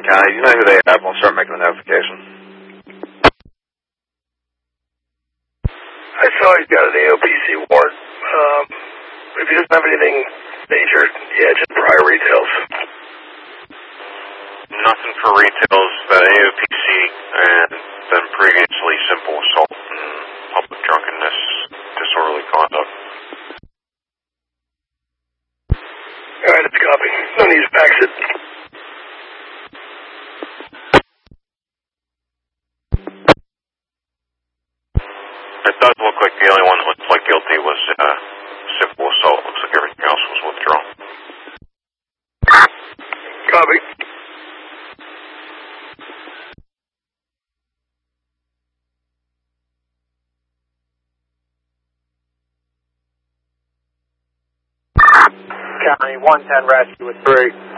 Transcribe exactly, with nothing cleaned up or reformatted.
County. Do you know who they have? We'll start making the notification. I saw he's got an A O P C warrant. Um, if he doesn't have anything major, yeah, just prior retails. Nothing for retails, that A O P C, and then previously simple assault and public drunkenness, disorderly conduct. Alright, that's a copy. No need to fax it. It does look like the only one that looked like guilty was uh, simple assault. Looks like everything else was withdrawn. Copy. County one ten rescue with three.